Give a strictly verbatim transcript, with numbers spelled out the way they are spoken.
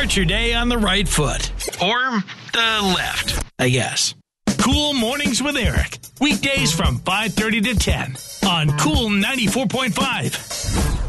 Start your day on the right foot. Or the left, I guess. Cool Mornings with Eric. Weekdays from five thirty to ten on Cool ninety-four point five.